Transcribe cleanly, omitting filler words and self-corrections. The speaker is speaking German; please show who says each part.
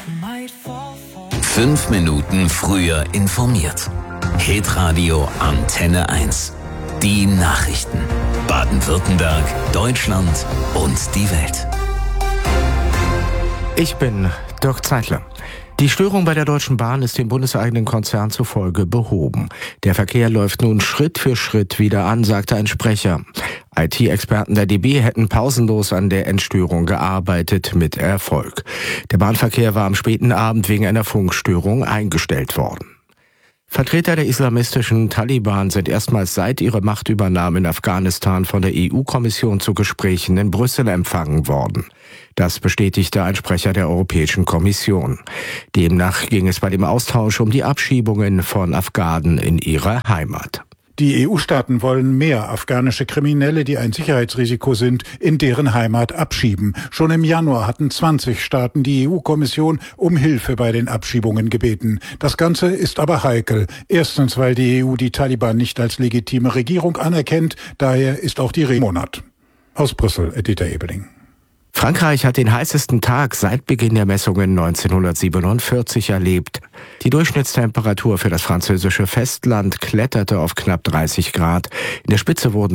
Speaker 1: 5 Minuten früher informiert. Hitradio Antenne 1. Die Nachrichten. Baden-Württemberg, Deutschland und die Welt.
Speaker 2: Ich bin Dirk Zeitler. Die Störung bei der Deutschen Bahn ist dem bundeseigenen Konzern zufolge behoben. Der Verkehr läuft nun Schritt für Schritt wieder an, sagte ein Sprecher. IT-Experten der DB hätten pausenlos an der Entstörung gearbeitet, mit Erfolg. Der Bahnverkehr war am späten Abend wegen einer Funkstörung eingestellt worden. Vertreter der islamistischen Taliban sind erstmals seit ihrer Machtübernahme in Afghanistan von der EU-Kommission zu Gesprächen in Brüssel empfangen worden. Das bestätigte ein Sprecher der Europäischen Kommission. Demnach ging es bei dem Austausch um die Abschiebungen von Afghanen in ihre Heimat.
Speaker 3: Die EU-Staaten wollen mehr afghanische Kriminelle, die ein Sicherheitsrisiko sind, in deren Heimat abschieben. Schon im Januar hatten 20 Staaten die EU-Kommission um Hilfe bei den Abschiebungen gebeten. Das Ganze ist aber heikel. Erstens, weil die EU die Taliban nicht als legitime Regierung anerkennt. Daher ist auch die Monat. Aus Brüssel, Dieter Ebeling.
Speaker 2: Frankreich hat den heißesten Tag seit Beginn der Messungen 1947 erlebt. Die Durchschnittstemperatur für das französische Festland kletterte auf knapp 30 Grad. In der Spitze wurden